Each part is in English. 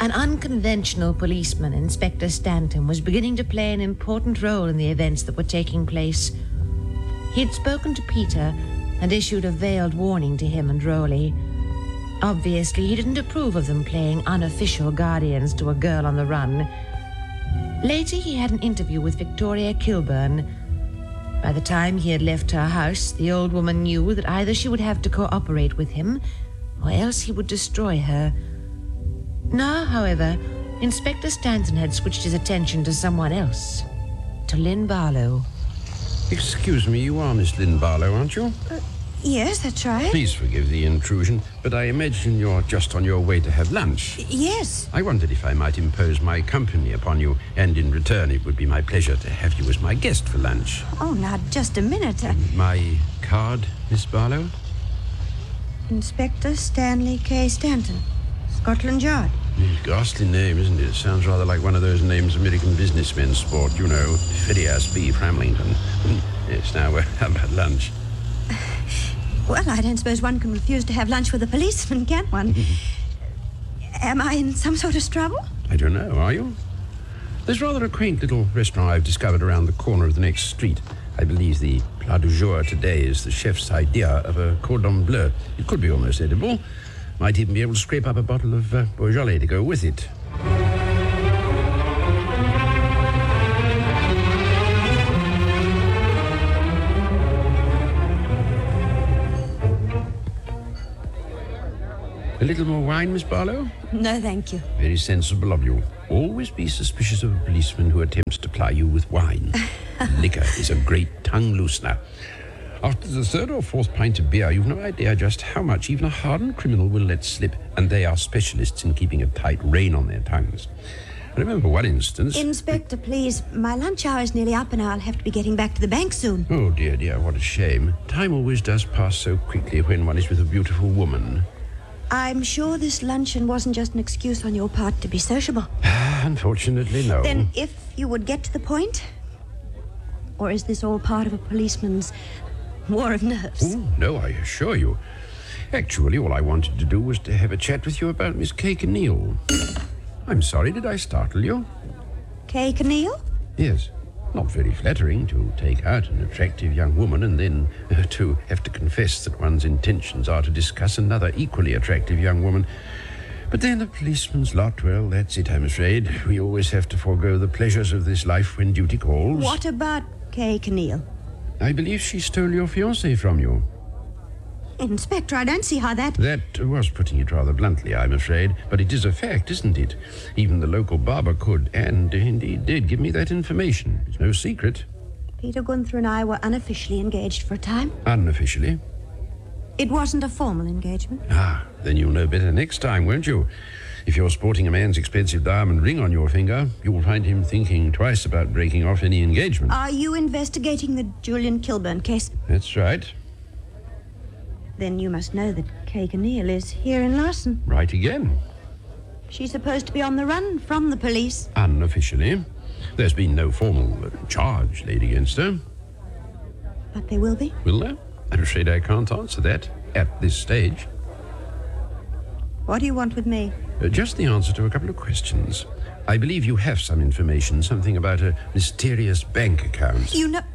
An unconventional policeman, Inspector Stanton, was beginning to play an important role in the events that were taking place. He had spoken to Peter and issued a veiled warning to him and Rowley. Obviously, he didn't approve of them playing unofficial guardians to a girl on the run. Later, he had an interview with Victoria Kilburn. By the time he had left her house, the old woman knew that either she would have to cooperate with him, or else he would destroy her. Now, however, Inspector Stanton had switched his attention to someone else, to Lynn Barlow. Excuse me, you are Miss Lynn Barlow, aren't you? Yes, that's right. Please forgive the intrusion, but I imagine you're just on your way to have lunch. Yes. I wondered if I might impose my company upon you, and in return it would be my pleasure to have you as my guest for lunch. Oh, now, just a minute. My card, Miss Barlow? Inspector Stanley K. Stanton, Scotland Yard. Ghastly name, isn't it? Sounds rather like one of those names American businessmen sport, you know. Phileas B. Framlington. Yes, now, how about lunch? Well, I don't suppose one can refuse to have lunch with a policeman, can one? Am I in some sort of trouble? I don't know, are you? There's rather a quaint little restaurant I've discovered around the corner of the next street. I believe the plat du jour today is the chef's idea of a cordon bleu. It could be almost edible. Might even be able to scrape up a bottle of Beaujolais to go with it. A little more wine, Miss Barlow? No, thank you. Very sensible of you. Always be suspicious of a policeman who attempts to ply you with wine. Liquor is a great tongue loosener. After the third or fourth pint of beer, you've no idea just how much even a hardened criminal will let slip, and they are specialists in keeping a tight rein on their tongues. I remember one instance... Inspector, please. My lunch hour is nearly up and I'll have to be getting back to the bank soon. Oh, dear, dear, what a shame. Time always does pass so quickly when one is with a beautiful woman. I'm sure this luncheon wasn't just an excuse on your part to be sociable. Unfortunately, no. Then if you would get to the point? Or is this all part of a policeman's war of nerves? Oh, no, I assure you. Actually, all I wanted to do was to have a chat with you about Miss Kay Kinneal. I'm sorry, did I startle you? Kay Kinneal? Yes. Not very flattering to take out an attractive young woman and then to have to confess that one's intentions are to discuss another equally attractive young woman. But then a policeman's lot, well, that's it, I'm afraid. We always have to forego the pleasures of this life when duty calls. What about Kay Kinneal? I believe she stole your fiancé from you. Inspector, I don't see how that... That was putting it rather bluntly, I'm afraid. But it is a fact, isn't it? Even the local barber could, and indeed did, give me that information. It's no secret. Peter Gunther and I were unofficially engaged for a time. Unofficially? It wasn't a formal engagement. Ah, then you'll know better next time, won't you? If you're sporting a man's expensive diamond ring on your finger, you'll find him thinking twice about breaking off any engagement. Are you investigating the Julian Kilburn case? That's right. Then you must know that Kay Kinneal is here in Larson. Right again. She's supposed to be on the run from the police. Unofficially. There's been no formal charge laid against her. But there will be? Will there? I'm afraid I can't answer that at this stage. What do you want with me? Just the answer to a couple of questions. I believe you have some information, something about a mysterious bank account. You know...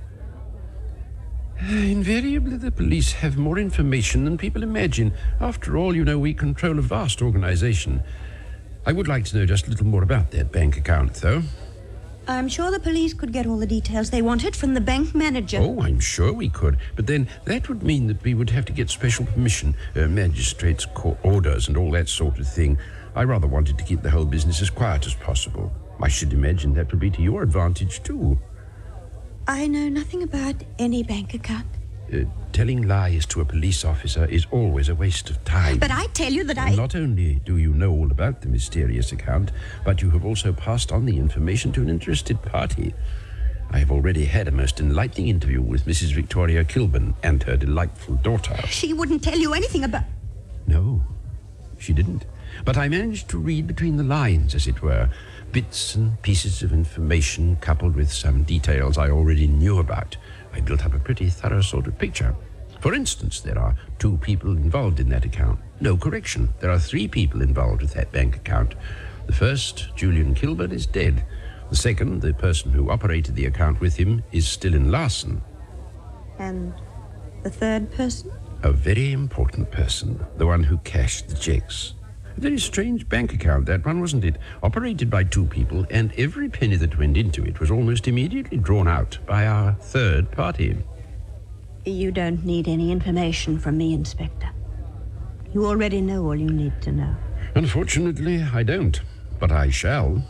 Invariably, the police have more information than people imagine. After all, you know, we control a vast organization. I would like to know just a little more about that bank account, though. I'm sure the police could get all the details they wanted from the bank manager. Oh, I'm sure we could. But then that would mean that we would have to get special permission, magistrates' court orders and all that sort of thing. I rather wanted to keep the whole business as quiet as possible. I should imagine that would be to your advantage, too. I know nothing about any bank account. Telling lies to a police officer is always a waste of time. But I tell you that I... Not only do you know all about the mysterious account, but you have also passed on the information to an interested party. I have already had a most enlightening interview with Mrs. Victoria Kilburn and her delightful daughter. She wouldn't tell you anything about... No, she didn't. But I managed to read between the lines, as it were, bits and pieces of information coupled with some details I already knew about. I built up a pretty thorough sort of picture. For instance, there are 2 people involved in that account. No, correction. There are 3 people involved with that bank account. The first, Julian Kilburn, is dead. The second, the person who operated the account with him, is still in Larson. And the third person? A very important person, the one who cashed the checks. A very strange bank account, that one, wasn't it? Operated by two people, and every penny that went into it was almost immediately drawn out by our third party. You don't need any information from me, Inspector. You already know all you need to know. Unfortunately, I don't, but I shall.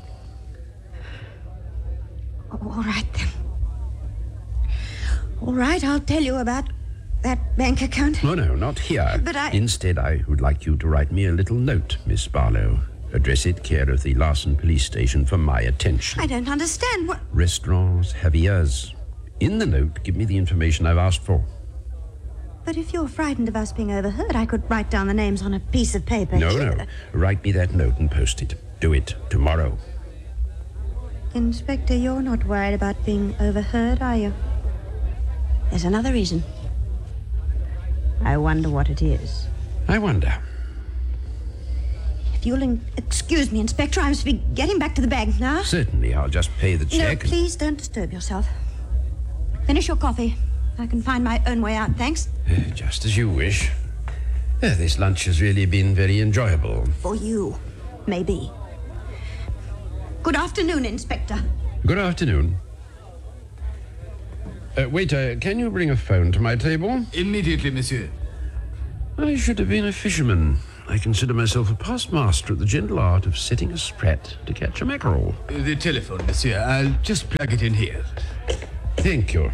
All right, then. All right, I'll tell you about that bank account. Oh, no, not here. But Instead, I would like you to write me a little note, Miss Barlow. Address it care of the Larson Police Station for my attention. I don't understand what... Restaurants Javier's. In the note, give me the information I've asked for. But if you're frightened of us being overheard, I could write down the names on a piece of paper. No. Write me that note and post it. Do it tomorrow. Inspector, you're not worried about being overheard, are you? There's another reason. I wonder what it is. I wonder. If you'll excuse me, Inspector, I must be getting back to the bank now. Certainly, I'll just pay the check. No, please don't disturb yourself. Finish your coffee. I can find my own way out, thanks. Just as you wish. This lunch has really been very enjoyable. For you, maybe. Good afternoon, Inspector. Good afternoon. Waiter, can you bring a phone to my table? Immediately, monsieur. I should have been a fisherman. I consider myself a past master at the gentle art of setting a sprat to catch a mackerel. The telephone, monsieur. I'll just plug it in here. Thank you.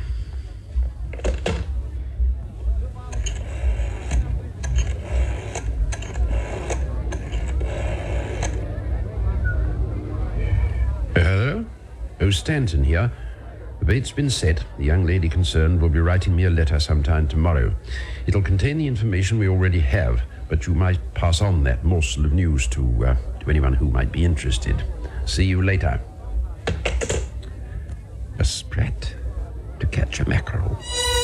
Hello? Oh, Stanton here. The bait's been set. The young lady concerned will be writing me a letter sometime tomorrow. It'll contain the information we already have, but you might pass on that morsel of news to anyone who might be interested. See you later. A sprat to catch a mackerel.